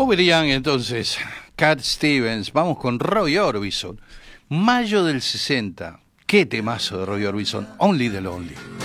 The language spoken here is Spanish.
Bobby Young, entonces, Cat Stevens, vamos con Roy Orbison, mayo del 60, qué temazo de Roy Orbison, Only the Lonely.